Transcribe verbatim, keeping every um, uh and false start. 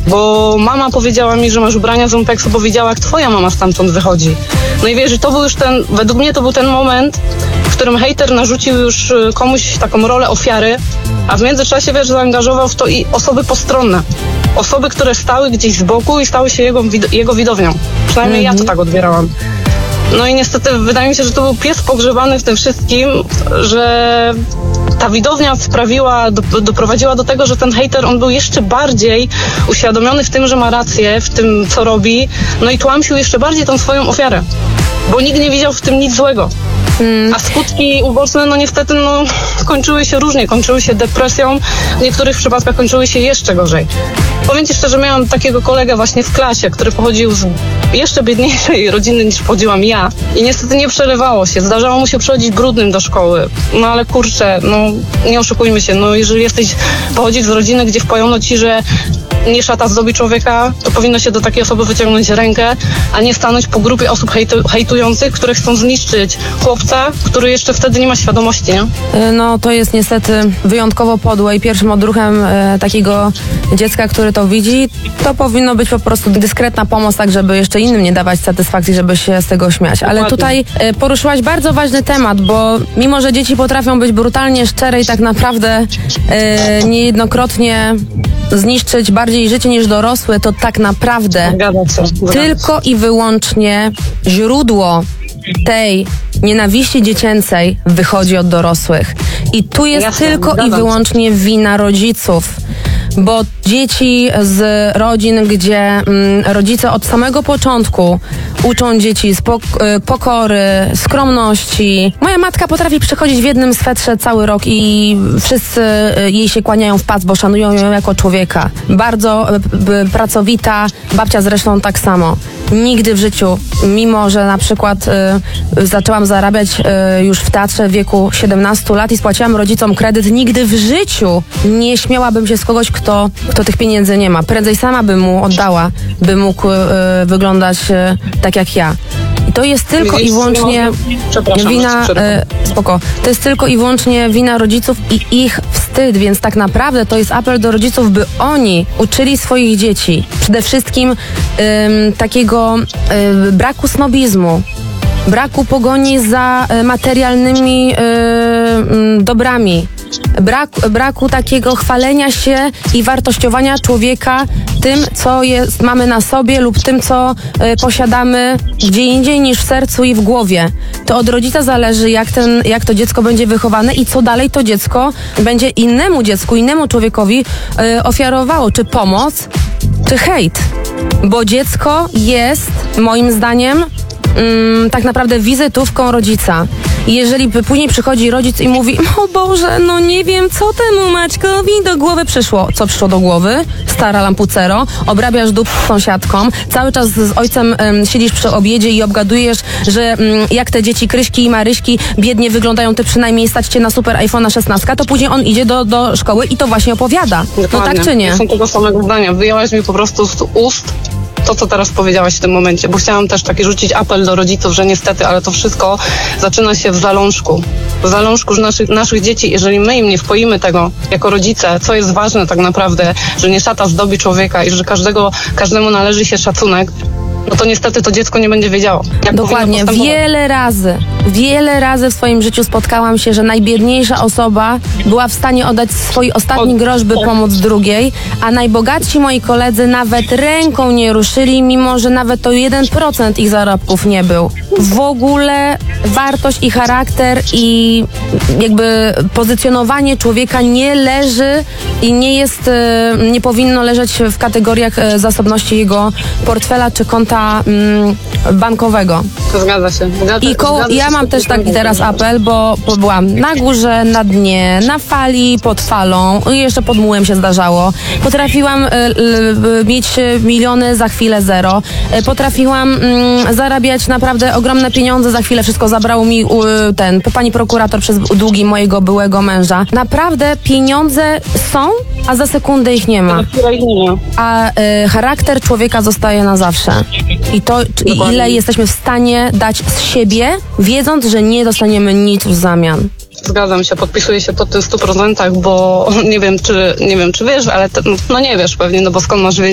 bo mama powiedziała mi, że masz ubrania z Lumpeksu, bo widziała, jak twoja mama stamtąd wychodzi. No i wiesz, to był już ten, według mnie to był ten moment, w którym hejter narzucił już komuś taką rolę ofiary, a w międzyczasie, wiesz, zaangażował w to i osoby postronne. Osoby, które stały gdzieś z boku i stały się jego, jego widownią. Przynajmniej mm-hmm. ja to tak odbierałam. No i niestety wydaje mi się, że to był pies pogrzebany w tym wszystkim, że ta widownia sprawiła, do, doprowadziła do tego, że ten hejter, on był jeszcze bardziej uświadomiony w tym, że ma rację, w tym, co robi, no i tłamsił jeszcze bardziej tą swoją ofiarę, bo nikt nie widział w tym nic złego. Hmm. A skutki uboczne, no niestety, no, kończyły się różnie, kończyły się depresją, w niektórych przypadkach kończyły się jeszcze gorzej. Powiem ci szczerze, miałam takiego kolegę właśnie w klasie, który pochodził z jeszcze biedniejszej rodziny niż pochodziłam ja i niestety nie przelewało się, zdarzało mu się przychodzić brudnym do szkoły, no ale kurczę, no nie oszukujmy się, no jeżeli jesteś, pochodzisz z rodziny, gdzie wpojono ci, że nie szata zdobi człowieka, to powinno się do takiej osoby wyciągnąć rękę, a nie stanąć po grupie osób hejtu, hejtujących, które chcą zniszczyć chłopca, który jeszcze wtedy nie ma świadomości, nie? No to jest niestety wyjątkowo podłe i pierwszym odruchem e, takiego dziecka, który to widzi, to powinno być po prostu dyskretna pomoc, tak żeby jeszcze innym nie dawać satysfakcji, żeby się z tego śmiać. Ale Dokładnie. tutaj e, poruszyłaś bardzo ważny temat, bo mimo, że dzieci potrafią być brutalnie szczere i tak naprawdę e, niejednokrotnie zniszczyć bardziej życie niż dorosły, to tak naprawdę tylko i wyłącznie źródło tej nienawiści dziecięcej wychodzi od dorosłych. I tu jest Jasne, tylko i wyłącznie wina rodziców. Bo dzieci z rodzin, gdzie mm, rodzice od samego początku uczą dzieci spok- pokory, skromności. Moja matka potrafi przychodzić w jednym swetrze cały rok i wszyscy jej się kłaniają w pas, bo szanują ją jako człowieka. Bardzo b- pracowita, babcia zresztą tak samo. Nigdy w życiu, mimo że na przykład y, zaczęłam zarabiać y, już w teatrze w wieku siedemnastu lat i spłaciłam rodzicom kredyt, nigdy w życiu nie śmiałabym się z kogoś, kto, kto tych pieniędzy nie ma. Prędzej sama bym mu oddała, by mógł y, wyglądać y, tak jak ja. I to jest tylko i wyłącznie wina, y, spoko, to jest tylko i wyłącznie wina rodziców i ich wstyd, więc tak naprawdę to jest apel do rodziców, by oni uczyli swoich dzieci przede wszystkim y, takiego y, braku snobizmu, braku pogoni za y, materialnymi y, y, dobrami, braku, braku takiego chwalenia się i wartościowania człowieka tym, co jest, mamy na sobie lub tym, co y, posiadamy gdzie indziej niż w sercu i w głowie. To od rodzica zależy, jak, ten, jak to dziecko będzie wychowane i co dalej to dziecko będzie innemu dziecku, innemu człowiekowi y, ofiarowało, czy pomoc, czy hejt. Bo dziecko jest, moim zdaniem, mm, tak naprawdę wizytówką rodzica. I jeżeli później przychodzi rodzic i mówi: o Boże, no nie wiem, co temu Maćkowi do głowy przyszło. Co przyszło do głowy? Stara lampucero, obrabiasz dup z sąsiadką, cały czas z ojcem um, siedzisz przy obiedzie i obgadujesz, że um, jak te dzieci Kryśki i Maryśki biednie wyglądają, ty przynajmniej stać cię na super iPhone'a szesnaście, to później on idzie do, do szkoły i to właśnie opowiada. Dokładnie. No tak czy nie? Są tego samego zdania. Wyjęłaś mi po prostu z ust to, co teraz powiedziałaś w tym momencie, bo chciałam też taki rzucić apel do rodziców, że niestety, ale to wszystko zaczyna się w zalążku. W zalążku naszych, naszych dzieci, jeżeli my im nie wpoimy tego jako rodzice, co jest ważne tak naprawdę, że nie szata zdobi człowieka i że każdego, każdemu należy się szacunek, no to niestety to dziecko nie będzie wiedziało. Jak Dokładnie. Wiele razy, wiele razy w swoim życiu spotkałam się, że najbiedniejsza osoba była w stanie oddać swój ostatni grosz, by pomóc drugiej, a najbogatsi moi koledzy nawet ręką nie ruszyli, mimo że nawet to jeden procent ich zarobków nie był. W ogóle wartość i charakter i jakby pozycjonowanie człowieka nie leży i nie jest, nie powinno leżeć w kategoriach zasobności jego portfela czy konta mm, bankowego. To zgadza się. Zgadza, I koło, zgadza ja się mam też taki teraz apel, bo, bo byłam na górze, na dnie, na fali, pod falą i jeszcze pod mułem się zdarzało. Potrafiłam y, y, mieć miliony, za chwilę zero. Y, potrafiłam y, zarabiać naprawdę ogromne pieniądze, za chwilę wszystko zabrał mi y, ten, pani prokurator przez długi mojego byłego męża. Naprawdę pieniądze są, a za sekundę ich nie ma. A y, charakter człowieka zostaje na zawsze. I to, i ile jesteśmy w stanie dać z siebie, wiedząc, że nie dostaniemy nic w zamian. Zgadzam się, podpisuję się pod tym w stu procentach, bo nie wiem, czy nie wiem, czy wiesz, ale te, no nie wiesz pewnie, no bo skąd masz wiedzieć,